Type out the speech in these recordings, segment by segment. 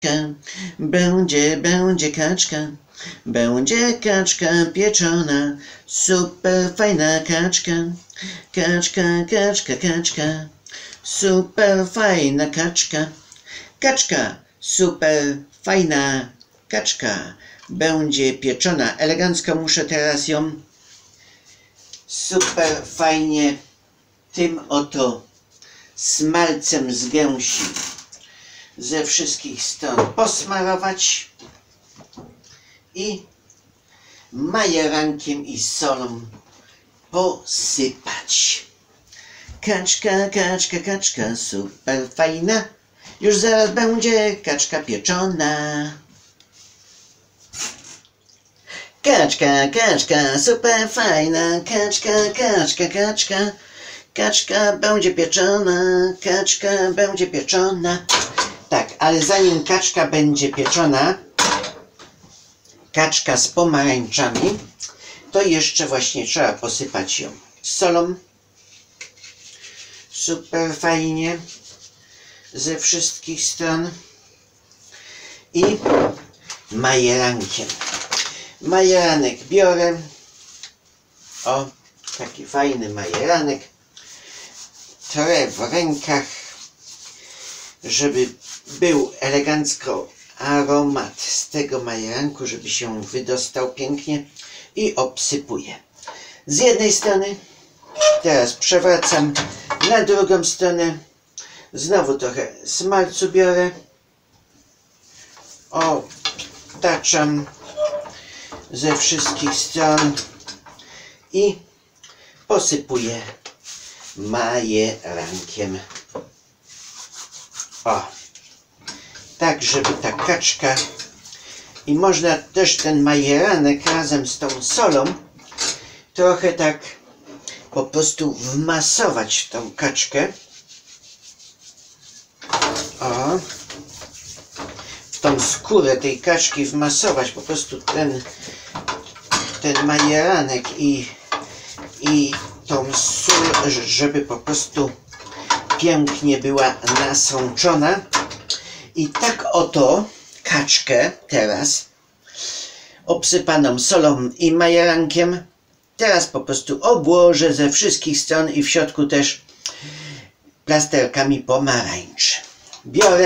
Będzie kaczka. Będzie kaczka pieczona, super fajna kaczka. Kaczka, super fajna kaczka. Kaczka, super fajna kaczka. Będzie pieczona. Elegancko muszę teraz ją super fajnie tym oto smalcem z gęsi ze wszystkich stron posmarować i majerankiem i solą posypać. Kaczka, super fajna. Już zaraz będzie kaczka pieczona. Kaczka, super fajna. Kaczka. Kaczka będzie pieczona. Kaczka będzie pieczona. Tak, ale zanim kaczka będzie pieczona, kaczka z pomarańczami, to jeszcze właśnie trzeba posypać ją solą. Super fajnie ze wszystkich stron i majerankiem. Majeranek biorę. O, taki fajny majeranek. Trę w rękach, żeby był elegancko aromat z tego majeranku, żeby się wydostał pięknie, i obsypuję. Z jednej strony, teraz przewracam na drugą stronę, znowu trochę smalcu biorę, otaczam ze wszystkich stron i posypuję majerankiem. Tak, żeby ta kaczka, i można też ten majeranek razem z tą solą trochę tak po prostu wmasować tą kaczkę. W tą skórę tej kaczki wmasować po prostu ten majeranek i tą sól, żeby po prostu pięknie była nasączona. I tak oto kaczkę teraz obsypaną solą i majerankiem teraz po prostu obłożę ze wszystkich stron i w środku też plasterkami pomarańczy. Biorę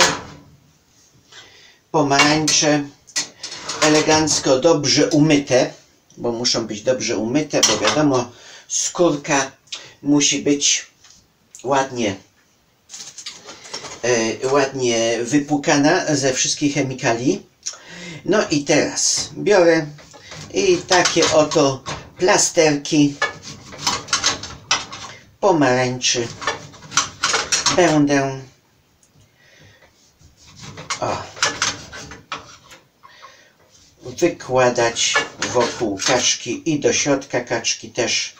pomarańcze elegancko, dobrze umyte, bo muszą być dobrze umyte, bo wiadomo, skórka musi być ładnie wypłukana ze wszystkich chemikali. No i teraz biorę i takie oto plasterki pomarańczy będę wykładać wokół kaczki i do środka kaczki też.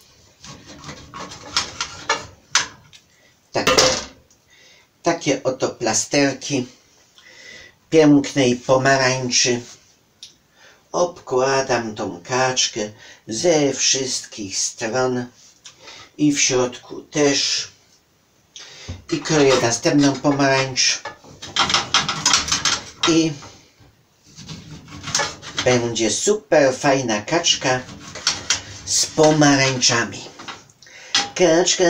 Takie oto plasterki pięknej pomarańczy. Obkładam tą kaczkę ze wszystkich stron i w środku też. I kroję następną pomarańcz. I będzie super fajna kaczka z pomarańczami. Kaczka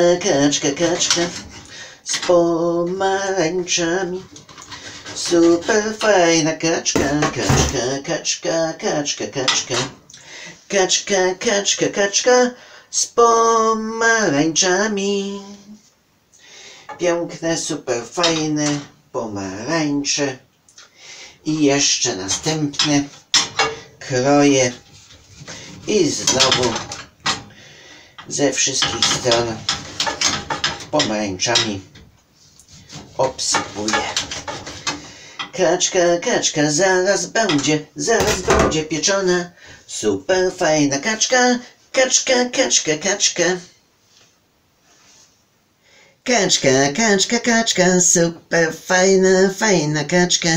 z pomarańczami. Super fajna kaczka. Kaczka z pomarańczami. Piękne, super fajne pomarańcze. I jeszcze następne kroję i znowu ze wszystkich stron pomarańczami obsypuję. Kaczka zaraz będzie pieczona. Super fajna kaczka. Kaczka, super fajna kaczka.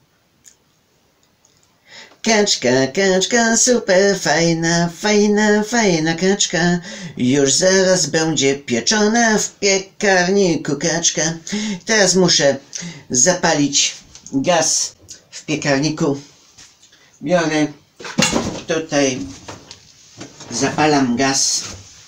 Kaczka, super fajna kaczka. Już zaraz będzie pieczona w piekarniku kaczka. Teraz muszę zapalić gaz w piekarniku. Biorę tutaj, zapalam gaz.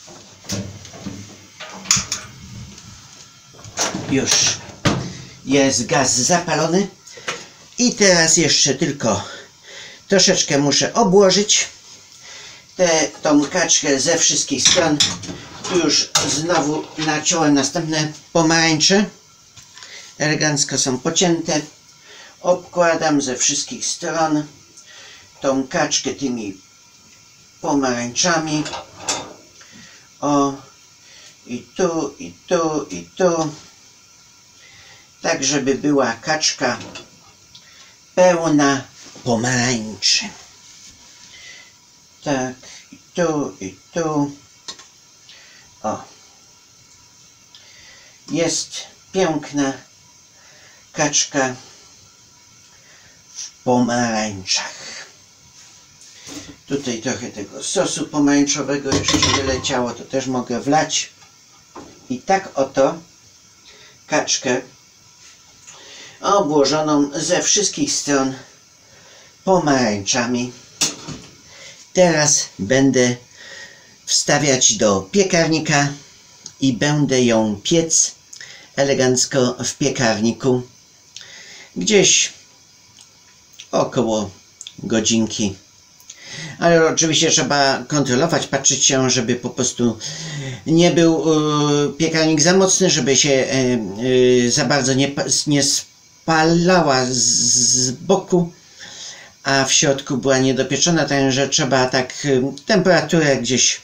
Już jest gaz zapalony. I teraz jeszcze tylko troszeczkę muszę obłożyć tą kaczkę ze wszystkich stron. Tu już znowu naciąłem następne pomarańcze. Elegancko są pocięte. Obkładam ze wszystkich stron tą kaczkę tymi pomarańczami. O, i tu, i tu, i tu. Tak, żeby była kaczka pełna pomarańczy. Tak, i tu, i tu. O. Jest piękna kaczka w pomarańczach. Tutaj trochę tego sosu pomarańczowego jeszcze wyleciało, to też mogę wlać. I tak oto kaczkę obłożoną ze wszystkich stron pomarańczami. Teraz będę wstawiać do piekarnika i będę ją piec elegancko w piekarniku gdzieś około godzinki. Ale oczywiście trzeba kontrolować, patrzeć się, żeby po prostu nie był piekarnik za mocny, żeby się za bardzo nie spalała z boku, a w środku była niedopieczona, także trzeba tak temperaturę gdzieś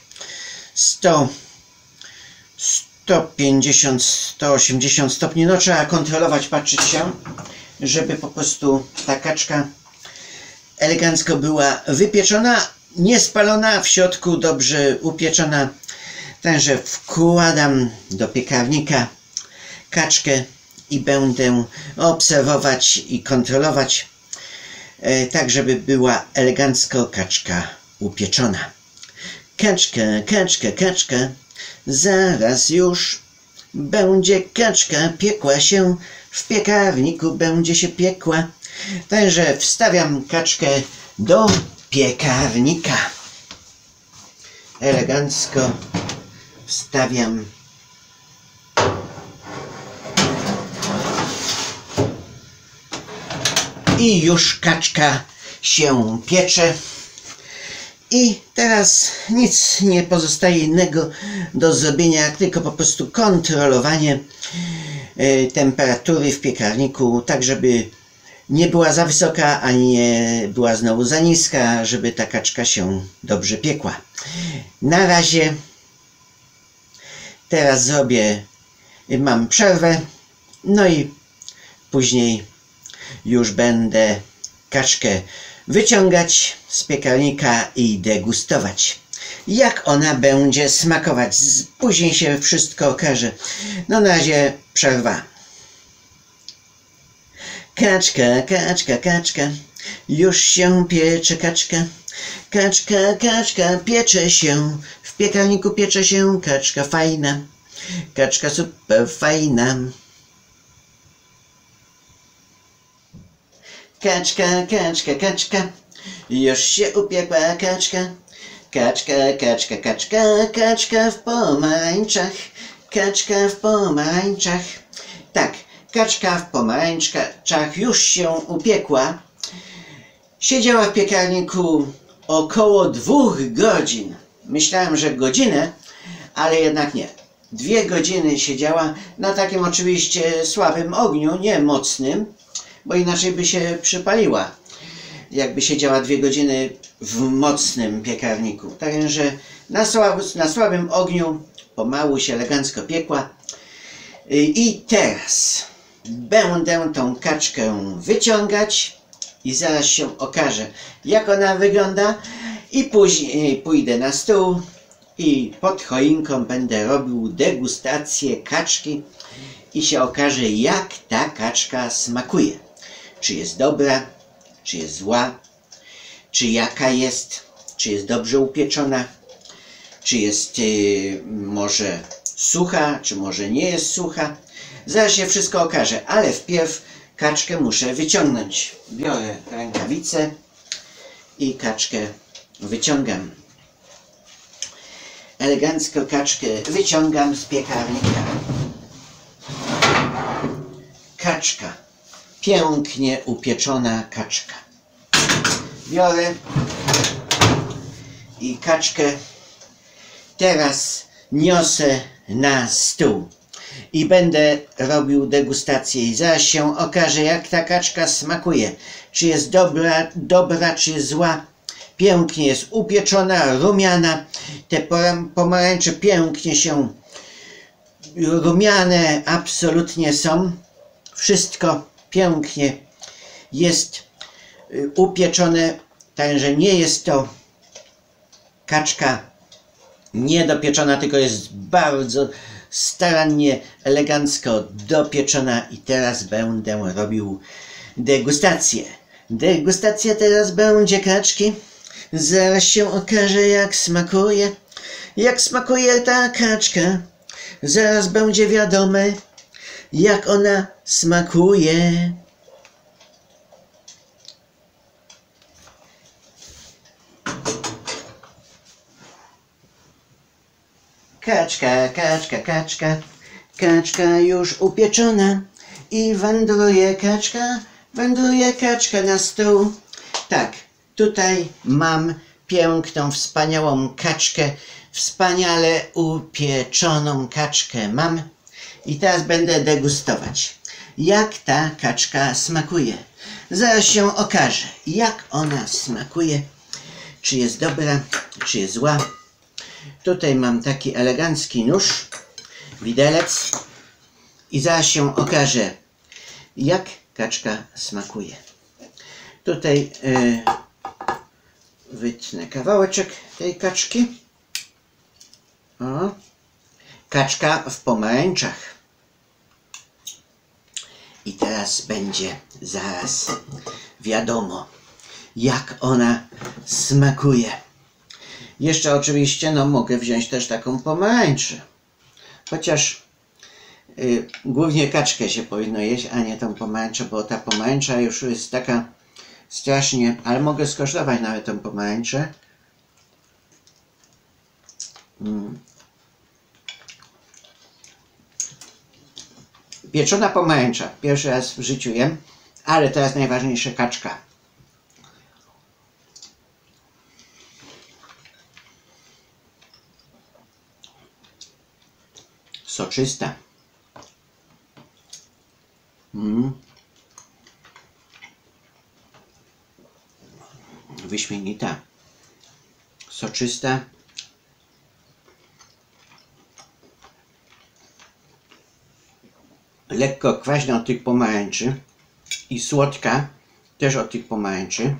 150, 180 stopni, no trzeba kontrolować, patrzeć się, żeby po prostu ta kaczka elegancko była wypieczona, nie spalona, w środku dobrze upieczona. Także wkładam do piekarnika kaczkę i będę obserwować i kontrolować, tak żeby była elegancko kaczka upieczona. Kaczka, kaczka, kaczka, zaraz już będzie kaczka piekła się, w piekarniku będzie się piekła. Także wstawiam kaczkę do piekarnika. Elegancko wstawiam. I już kaczka się piecze. I teraz nic nie pozostaje innego do zrobienia, jak tylko po prostu kontrolowanie temperatury w piekarniku, tak żeby nie była za wysoka, ani nie była znowu za niska, żeby ta kaczka się dobrze piekła. Na razie teraz mam przerwę, no i później już będę kaczkę wyciągać z piekarnika i degustować, jak ona będzie smakować. Później się wszystko okaże. No na razie przerwa. Kaczka, kaczka, kaczka, już się piecze kaczka. Kaczka, kaczka, piecze się, w piekarniku piecze się kaczka fajna. Kaczka super fajna. Kaczka, kaczka, kaczka, już się upiekła kaczka. Kaczka, kaczka, kaczka, kaczka w pomarańczach. Kaczka w pomarańczach. Tak, kaczka w pomarańczach już się upiekła. Siedziała w piekarniku około 2 godzin. Myślałem, że godzinę, ale jednak nie. 2 godziny siedziała na takim oczywiście słabym ogniu, nie mocnym, bo inaczej by się przypaliła, jakby siedziała 2 godziny w mocnym piekarniku. Także na słabym ogniu pomału się elegancko piekła. I teraz będę tą kaczkę wyciągać i zaraz się okaże, jak ona wygląda, i później pójdę na stół i pod choinką będę robił degustację kaczki i się okaże, jak ta kaczka smakuje. Czy jest dobra, czy jest zła, czy jaka jest, czy jest dobrze upieczona, czy jest może sucha, czy może nie jest sucha. Zaraz się wszystko okaże, ale wpierw kaczkę muszę wyciągnąć. Biorę rękawicę i kaczkę wyciągam. Elegancko kaczkę wyciągam z piekarnika. Kaczka. Pięknie upieczona kaczka. Biorę i kaczkę teraz niosę na stół i będę robił degustację i zaraz się okaże, jak ta kaczka smakuje. Czy jest dobra, czy jest zła. Pięknie jest upieczona, rumiana. Te pomarańcze pięknie się rumiane absolutnie są. Wszystko pięknie jest upieczone, także nie jest to kaczka niedopieczona, tylko jest bardzo starannie, elegancko dopieczona i teraz będę robił degustację. Degustacja teraz będzie kaczki. Zaraz się okaże, jak smakuje. Jak smakuje ta kaczka. Zaraz będzie wiadome, jak ona smakuje. Kaczka, kaczka, kaczka. Kaczka już upieczona. I wędruje kaczka na stół. Tak, tutaj mam piękną, wspaniałą kaczkę. Wspaniale upieczoną kaczkę mam. I teraz będę degustować, jak ta kaczka smakuje. Zaraz się okaże, jak ona smakuje. Czy jest dobra, czy jest zła. Tutaj mam taki elegancki nóż, widelec. I zaraz się okaże, jak kaczka smakuje. Tutaj wytnę kawałeczek tej kaczki. O. Kaczka w pomarańczach. I teraz będzie zaraz wiadomo, jak ona smakuje. Jeszcze oczywiście mogę wziąć też taką pomarańczę. Chociaż głównie kaczkę się powinno jeść, a nie tą pomarańczę, bo ta pomarańcza już jest taka strasznie... Ale mogę skosztować nawet tą pomarańczę. Pieczona pomarańcza. Pierwszy raz w życiu jem, ale teraz najważniejsza kaczka. Soczysta. Wyśmienita. Soczysta. Lekko kwaśna od tych pomarańczy i słodka też od tych pomarańczy.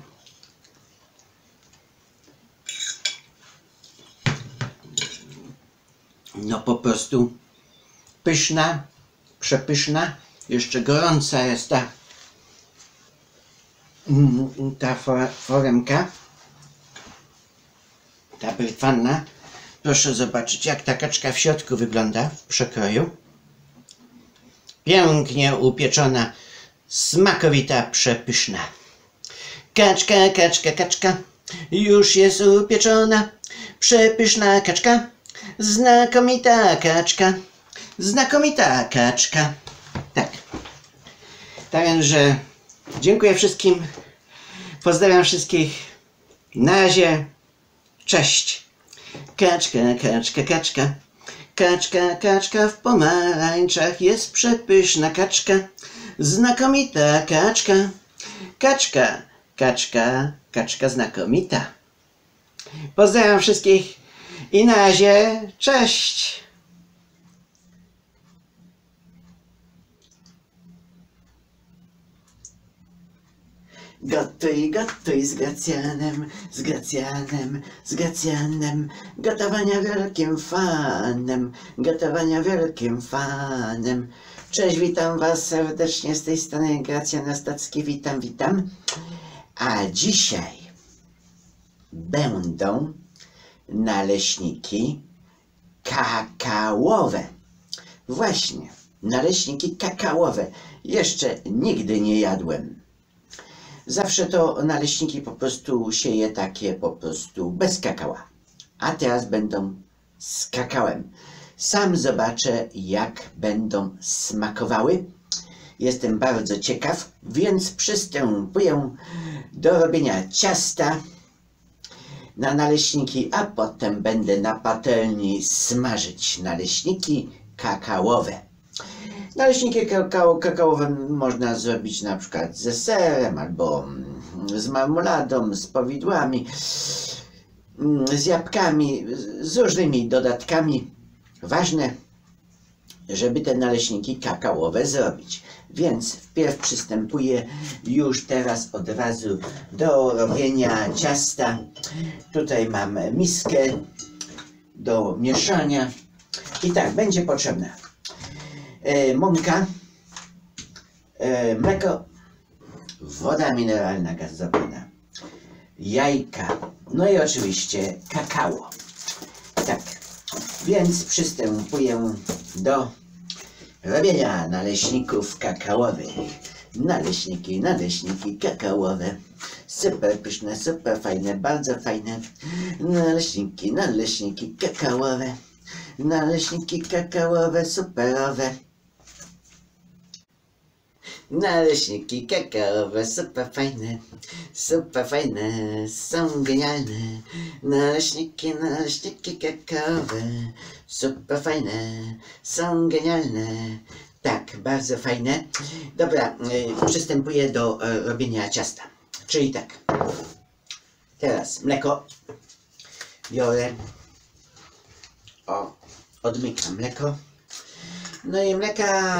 No po prostu pyszna, przepyszna. Jeszcze gorąca jest ta foremka, ta brytwanna. Proszę zobaczyć, jak ta kaczka w środku wygląda w przekroju. Pięknie upieczona, smakowita, przepyszna. Kaczka, kaczka, kaczka, już jest upieczona. Przepyszna kaczka, znakomita kaczka, znakomita kaczka. Tak. Tak więc, że dziękuję wszystkim, pozdrawiam wszystkich. Na razie, cześć. Kaczka, kaczka, kaczka. Kaczka, kaczka w pomarańczach, jest przepyszna kaczka, znakomita kaczka. Kaczka, kaczka, kaczka znakomita. Pozdrawiam wszystkich i na razie, cześć. Gotuj, gotuj z Gracjanem, z Gracjanem, z Gracjanem. Gotowania wielkim fanem, gotowania wielkim fanem. Cześć, witam was serdecznie z tej strony Gracjan Ostacki, witam, witam. A dzisiaj będą naleśniki kakaowe. Właśnie, naleśniki kakaowe. Jeszcze nigdy nie jadłem. Zawsze to naleśniki po prostu sieję takie po prostu bez kakała. A teraz będą z kakałem. Sam zobaczę, jak będą smakowały. Jestem bardzo ciekaw, więc przystępuję do robienia ciasta na naleśniki, a potem będę na patelni smażyć naleśniki kakaowe. Naleśniki kakaowe można zrobić na przykład ze serem, albo z marmoladą, z powidłami, z jabłkami, z różnymi dodatkami. Ważne, żeby te naleśniki kakaowe zrobić. Więc wpierw przystępuję już teraz od razu do robienia ciasta. Tutaj mam miskę do mieszania. I tak, będzie potrzebna mąka, mleko, woda mineralna gazowana, jajka, no i oczywiście kakao. Tak, więc przystępuję do robienia naleśników kakaowych. Naleśniki kakaowe. Super pyszne, super fajne, bardzo fajne. Naleśniki kakaowe. Naleśniki kakaowe, superowe. Naleśniki kakaowe, super fajne, są genialne. Naleśniki kakaowe, super fajne, są genialne. Tak, bardzo fajne. Dobra, przystępuję do robienia ciasta. Czyli tak, teraz mleko biorę, odmykam mleko, no i mleka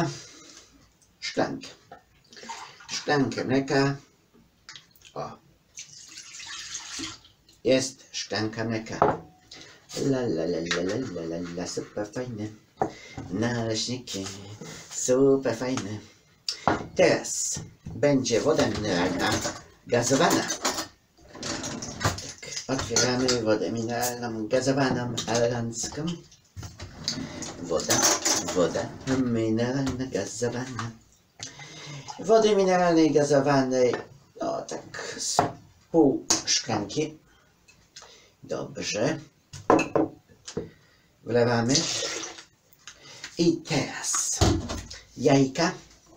szklankę mleka, jest szklanka mleka, super fajne, naleśniki, super fajne. Teraz będzie woda mineralna gazowana. Tak, otwieramy wodę mineralną gazowaną, elegancką. Woda mineralna gazowana. Wody mineralnej gazowanej, no tak z pół szklanki. Dobrze. Wlewamy. I teraz jajka.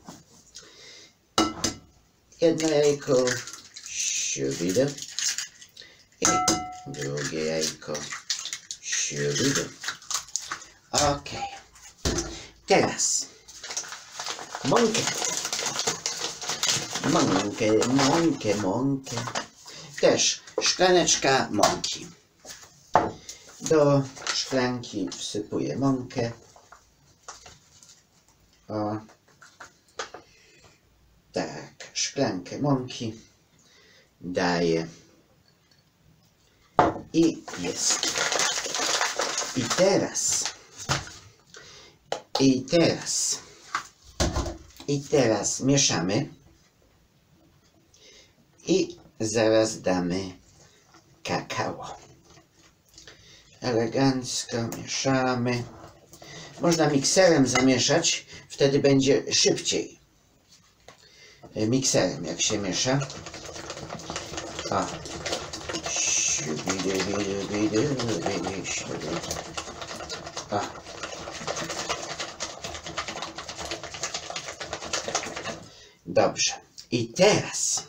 Jedno jajko, siubido. I drugie jajko, siubido. Ok. Teraz mąkę. Też szklaneczka mąki. Do szklanki wsypuję mąkę. Tak, szklankę mąki daję. I jest. I teraz mieszamy. I zaraz damy kakao. Elegancko mieszamy. Można mikserem zamieszać, wtedy będzie szybciej. Mikserem jak się miesza. Dobrze. I teraz.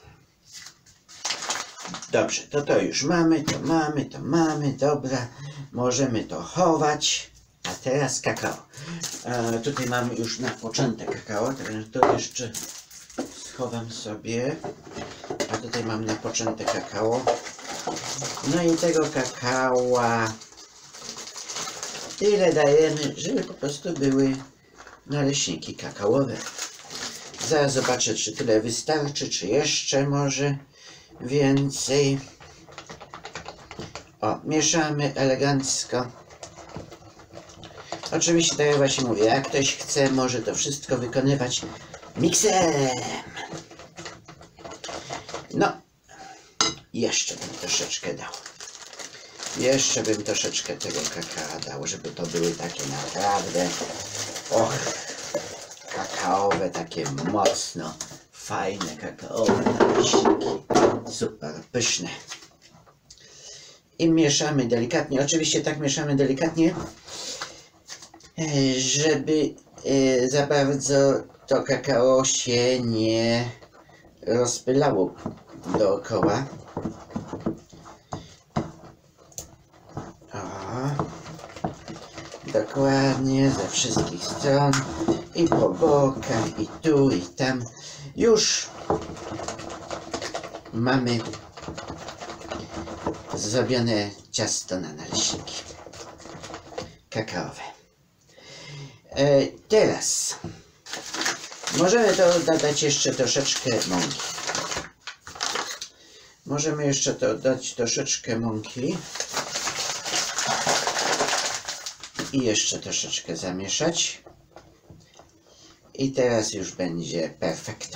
Dobrze, to już mamy, dobra. Możemy to chować. A teraz kakao. Tutaj mamy już na początek kakao, to jeszcze schowam sobie. A tutaj mam na początek kakao. No i tego kakała tyle dajemy, żeby po prostu były naleśniki kakaowe. Zaraz zobaczę, czy tyle wystarczy, czy jeszcze może więcej. Mieszamy elegancko. Oczywiście, tak jak właśnie mówię, jak ktoś chce, może to wszystko wykonywać mikserem. No, jeszcze bym troszeczkę dał. Jeszcze bym troszeczkę tego kakao dał, żeby to były takie naprawdę... kakao. kakaowe, takie mocno fajne kakaowe naleśniki. Super pyszne. I mieszamy delikatnie. Oczywiście tak mieszamy delikatnie, żeby za bardzo to kakao się nie rozpylało dookoła. Dokładnie ze wszystkich stron i po bokach, i tu, i tam. Już mamy zrobione ciasto na naleśniki kakaowe. Teraz możemy dodać jeszcze troszeczkę mąki. Możemy jeszcze dodać troszeczkę mąki i jeszcze troszeczkę zamieszać. I teraz już będzie perfekto.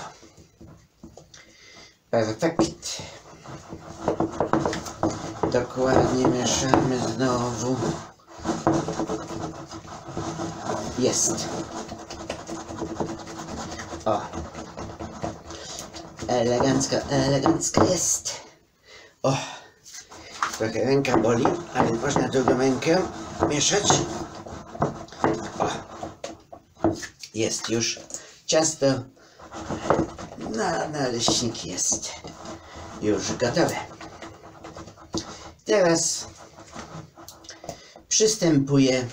Perfekt. Dokładnie mieszamy znowu. Jest. O. Elegancko, elegancko jest. O. Trochę ręka boli, ale można drugą rękę mieszać. O. Jest już. Ciasto na naleśniki jest już gotowe. Teraz przystępuję.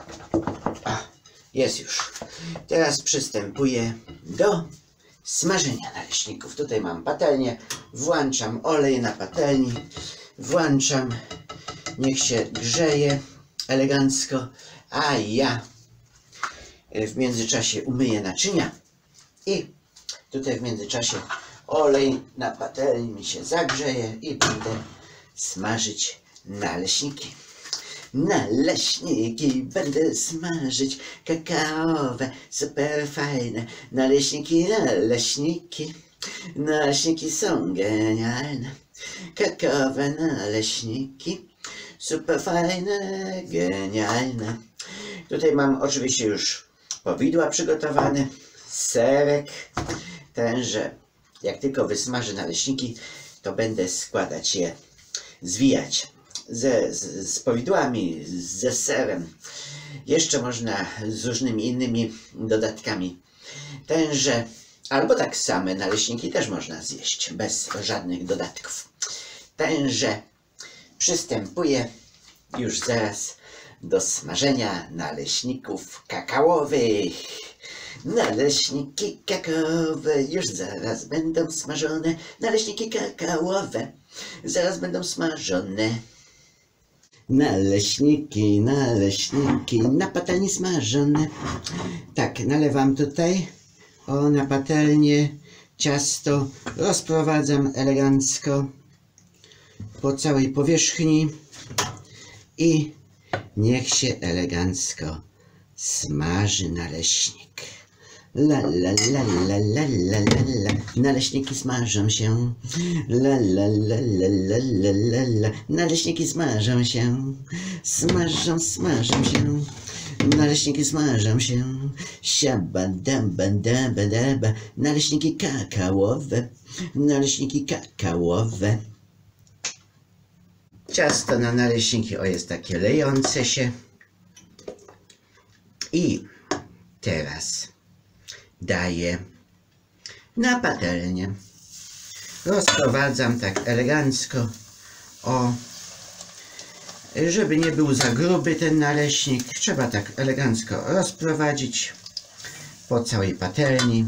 Jest już. Teraz przystępuję do smażenia naleśników. Tutaj mam patelnię. Włączam olej na patelni. Włączam. Niech się grzeje elegancko. A ja w międzyczasie umyję naczynia. I tutaj w międzyczasie olej na patelni mi się zagrzeje i będę smażyć naleśniki. Naleśniki będę smażyć, kakaowe, super fajne. Naleśniki, naleśniki, naleśniki są genialne. Kakaowe naleśniki, super fajne, genialne. Tutaj mam oczywiście już powidła przygotowane, serek, tenże jak tylko wysmażę naleśniki, to będę składać je, zwijać z powidłami, ze serem. Jeszcze można z różnymi innymi dodatkami. Tenże, albo tak same naleśniki też można zjeść, bez żadnych dodatków. Tenże przystępuję już zaraz do smażenia naleśników kakaowych. Naleśniki kakaowe już zaraz będą smażone. Naleśniki kakaowe zaraz będą smażone. Naleśniki, naleśniki na patelni smażone. Tak, nalewam tutaj na patelnię ciasto. Rozprowadzam elegancko po całej powierzchni i niech się elegancko smaży naleśnik. La la la la la la la la. Naleśniki smażą się. La la la la la la la la. Naleśniki smażą się. Smażą się. Naleśniki smażą się. Siabadabadabadaba. Naleśniki kakaowe. Naleśniki kakaowe. Ciasto na naleśniki jest takie lejące się. I teraz daję na patelnię. Rozprowadzam tak elegancko, żeby nie był za gruby ten naleśnik. Trzeba tak elegancko rozprowadzić po całej patelni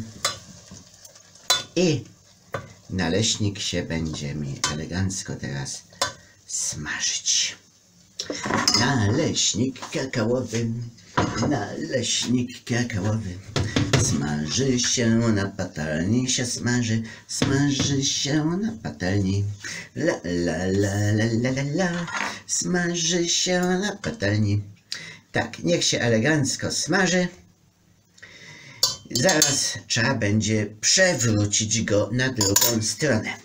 i naleśnik się będzie mi elegancko teraz smażyć. Naleśnik kakaowy, naleśnik kakaowy. Smaży się na patelni, się smaży, smaży się na patelni. La la la la la la la. Smaży się na patelni. Tak, niech się elegancko smaży. Zaraz trzeba będzie przewrócić go na drugą stronę.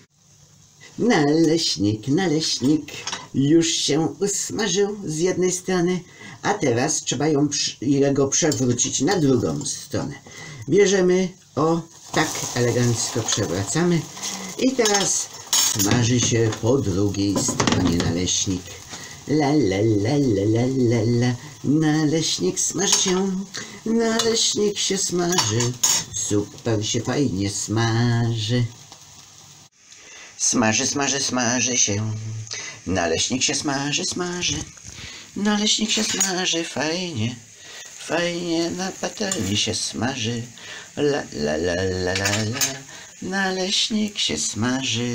Naleśnik już się usmażył z jednej strony, a teraz trzeba go przewrócić na drugą stronę. bierzemy, o, tak elegancko przewracamy i teraz smaży się po drugiej stronie naleśnik. La la la la la la la. Naleśnik smaży się, naleśnik się smaży, super się fajnie smaży. Smaży, smaży, smaży się, naleśnik się smaży, smaży, naleśnik się smaży fajnie, fajnie na patelni się smaży. La la la la la la, naleśnik się smaży.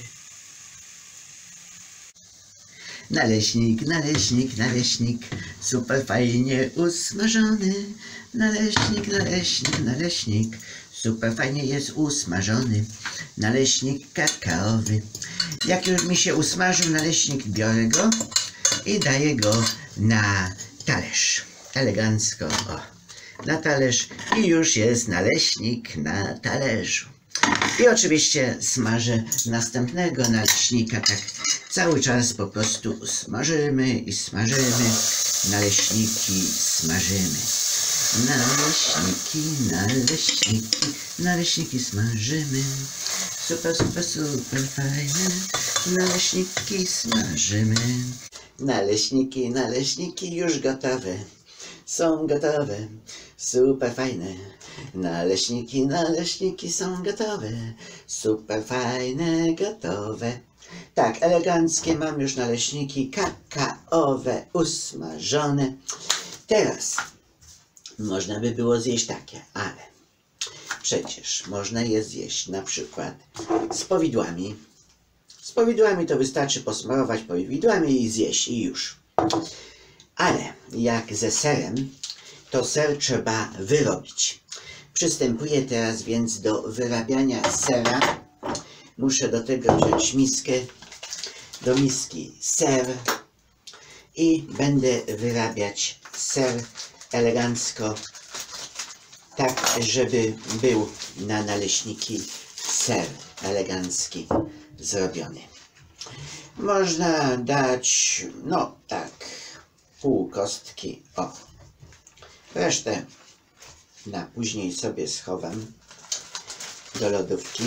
Naleśnik, naleśnik, naleśnik, super fajnie usmażony. Naleśnik, naleśnik, naleśnik, super fajnie jest usmażony. Naleśnik kakaowy. Jak już mi się usmażył naleśnik, biorę go i daję go na talerz. Elegancko, o, na talerz i już jest naleśnik na talerzu. I oczywiście smażę następnego naleśnika, tak cały czas po prostu smażymy i smażymy, naleśniki smażymy. Naleśniki, naleśniki, naleśniki smażymy. Super, super, super fajne, naleśniki smażymy. Naleśniki, naleśniki już gotowe, są gotowe, super fajne. Naleśniki, naleśniki są gotowe, super fajne, gotowe. Tak, eleganckie mam już naleśniki kakaowe, usmażone. Teraz można by było zjeść takie, ale przecież można je zjeść na przykład z powidłami. Z powidłami to wystarczy posmarować powidłami i zjeść i już. Ale jak ze serem, to ser trzeba wyrobić. Przystępuję teraz więc do wyrabiania sera. Muszę do tego wziąć miskę, do miski ser i będę wyrabiać ser elegancko, tak żeby był na naleśniki ser elegancki zrobiony. Można dać, no tak, pół kostki, o. Resztę na później sobie schowam do lodówki.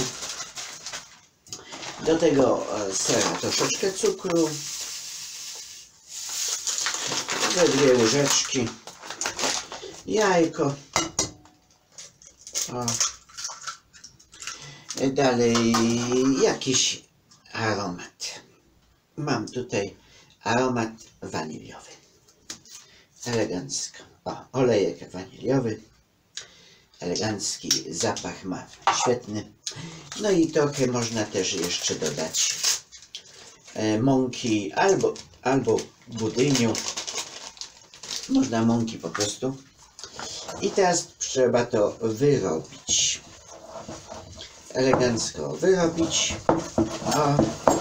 Do tego sera troszeczkę cukru, ze 2 łyżeczki, jajko, o. Dalej jakiś aromat. Mam tutaj aromat waniliowy. Elegancko. O, olejek waniliowy. Elegancki zapach ma, świetny. No i trochę można też jeszcze dodać mąki albo budyniu. Można mąki po prostu. I teraz trzeba to wyrobić. Elegancko wyrobić. O.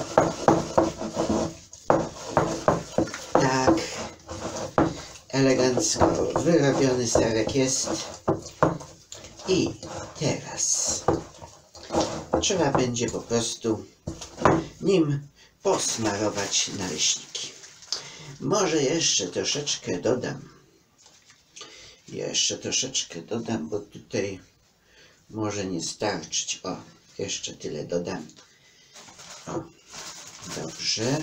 Tak. Elegancko wyrobiony serek jest. I teraz trzeba będzie po prostu nim posmarować naleśniki. Może jeszcze troszeczkę dodam. Bo tutaj może nie starczyć. O, jeszcze tyle dodam. O, dobrze.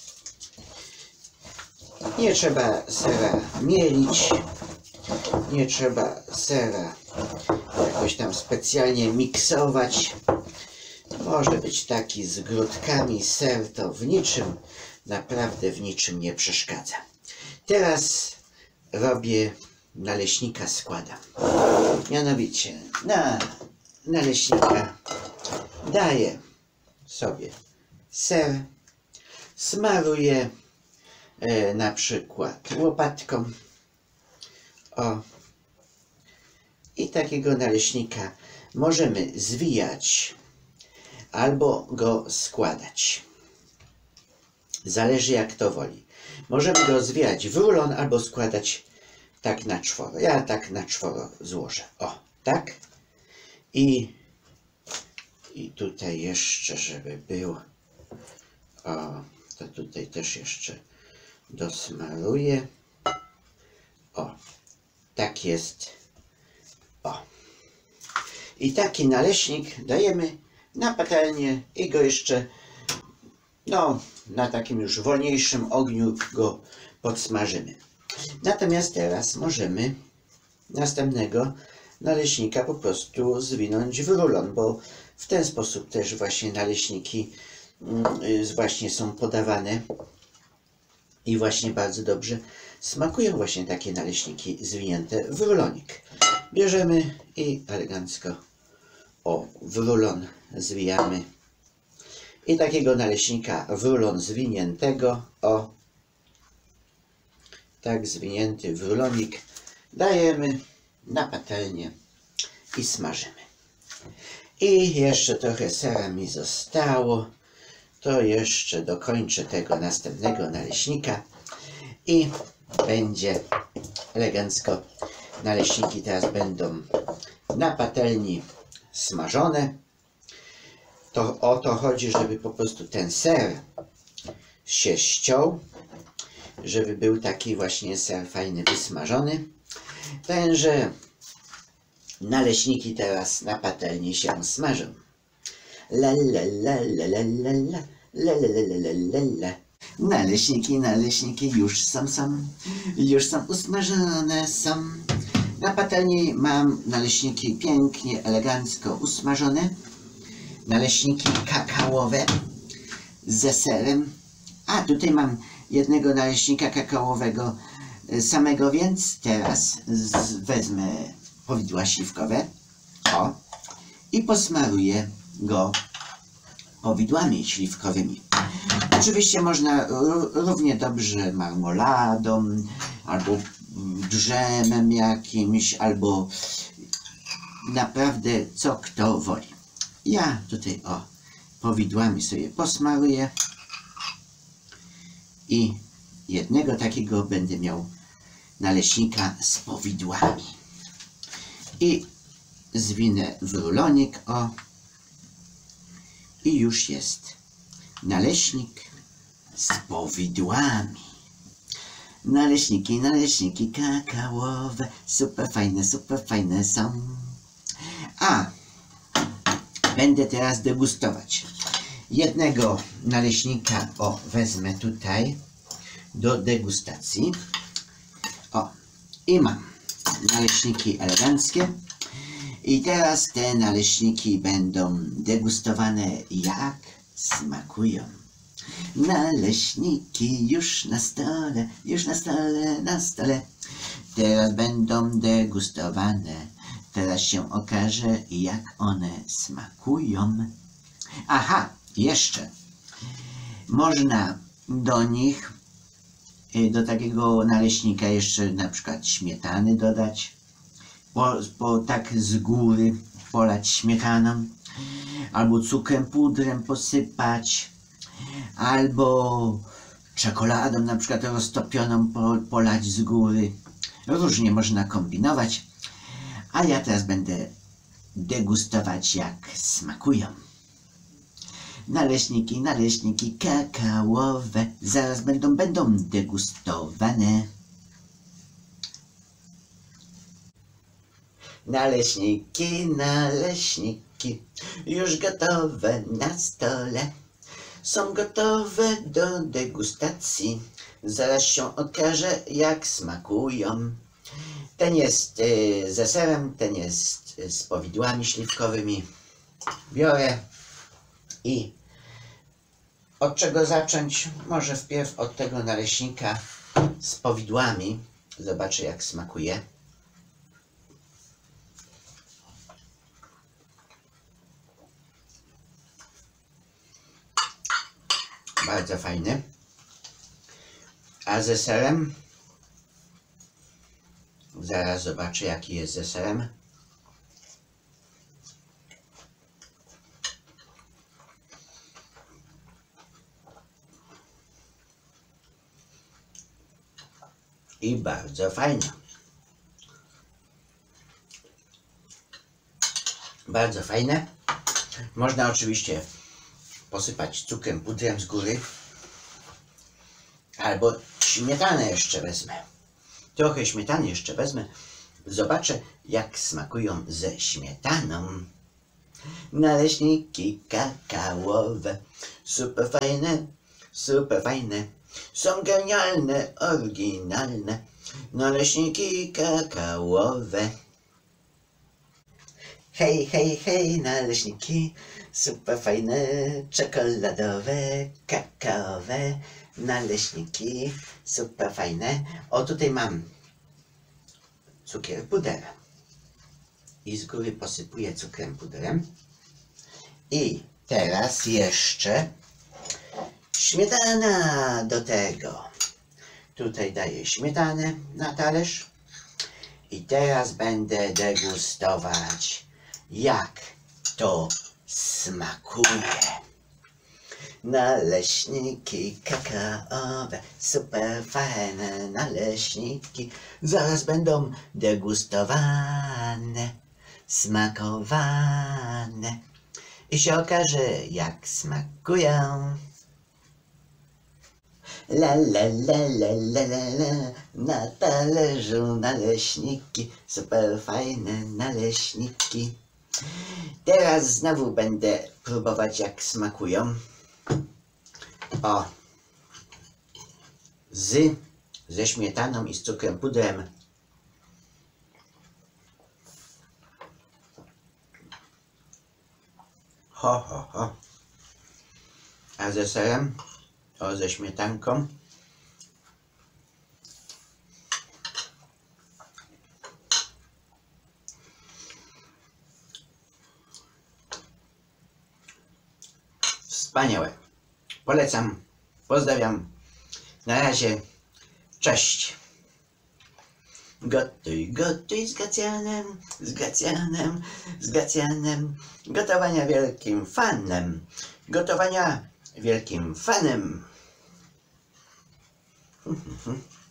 Nie trzeba sera mielić. Nie trzeba sera jakoś tam specjalnie miksować. Może być taki z grudkami ser, to w niczym, naprawdę w niczym nie przeszkadza. Teraz robię naleśnika, składam. Mianowicie na naleśnika daję sobie ser, smaruję na przykład łopatką. O. I takiego naleśnika możemy zwijać albo go składać. Zależy jak to woli. Możemy go zwijać w rulon albo składać tak na czworo. Ja tak na czworo złożę. O, tak. I tutaj jeszcze, żeby był, o, to tutaj też jeszcze dosmaruję. O, tak jest. O, I taki naleśnik dajemy na patelnię i go jeszcze, no, na takim już wolniejszym ogniu go podsmażymy. Natomiast teraz możemy następnego naleśnika po prostu zwinąć w rulon, bo w ten sposób też właśnie naleśniki właśnie są podawane i właśnie bardzo dobrze smakują właśnie takie naleśniki zwinięte w rulonik. Bierzemy i elegancko w rulon zwijamy. I takiego naleśnika w rulon zwiniętego, tak zwinięty w rulonik, dajemy na patelnię i smażymy. I jeszcze trochę sera mi zostało, to jeszcze dokończę tego następnego naleśnika i będzie elegancko. Naleśniki teraz będą na patelni smażone. To o to chodzi, żeby po prostu ten ser się ściął, żeby był taki właśnie ser fajny, wysmażony. Tenże naleśniki teraz na patelni się smażą. La la la la la la la la la la la la. Naleśniki już są usmażone są. Na patelni mam naleśniki pięknie, elegancko usmażone. Naleśniki kakaowe ze serem. A tutaj mam jednego naleśnika kakaowego samego, więc teraz wezmę powidła śliwkowe i posmaruję go powidłami śliwkowymi. Oczywiście można równie dobrze marmoladą, albo drzemem jakimś, albo naprawdę co kto woli. Ja tutaj powidłami sobie posmaruję i jednego takiego będę miał naleśnika z powidłami. I zwinę w rulonik i już jest naleśnik z powidłami. Naleśniki kakaowe, super fajne są. A będę teraz degustować. Jednego naleśnika wezmę tutaj do degustacji. I mam naleśniki eleganckie. I teraz te naleśniki będą degustowane, jak smakują. Naleśniki już na stole. Teraz będą degustowane. Teraz się okaże, jak one smakują. Aha, jeszcze można do nich, do takiego naleśnika jeszcze na przykład śmietany dodać, tak z góry polać śmietaną, albo cukrem, pudrem posypać, albo czekoladą na przykład roztopioną polać z góry. Różnie można kombinować, a ja teraz będę degustować, jak smakują. Naleśniki kakaowe zaraz będą degustowane. Naleśniki już gotowe na stole. Są gotowe do degustacji. Zaraz się okaże, jak smakują. Ten jest ze serem, ten jest z powidłami śliwkowymi. Biorę i od czego zacząć? Może wpierw od tego naleśnika z powidłami. Zobaczę, jak smakuje. Bardzo fajny. A ze serem? Zaraz zobaczę, jaki jest ze serem. I bardzo fajna. Bardzo fajne. Można oczywiście posypać cukrem, pudrem z góry. Albo śmietanę jeszcze wezmę. Trochę śmietany jeszcze wezmę. Zobaczę, jak smakują ze śmietaną. Naleśniki kakaowe, super fajne, są genialne, oryginalne. Naleśniki kakaowe. Hej, hej, hej, naleśniki, super fajne, czekoladowe, kakaowe, naleśniki, super fajne. O, tutaj mam cukier puder i z góry posypuję cukrem puderem. I teraz jeszcze śmietana do tego. Tutaj daję śmietanę na talerz i teraz będę degustować, jak to smakuje. Naleśniki kakaowe, super fajne naleśniki, zaraz będą degustowane, smakowane i się okaże, jak smakują. La la la la la la la, na talerzu naleśniki, super fajne naleśniki. Teraz znowu będę próbować, jak smakują. O, ze śmietaną i z cukrem pudrem. Ho, ho, ho. A ze serem? O, ze śmietanką. Wspaniałe. Polecam. Pozdrawiam. Na razie. Cześć. Gotuj, gotuj z Gracjanem, z Gracjanem, z Gracjanem. Gotowania wielkim fanem. Gotowania wielkim fanem.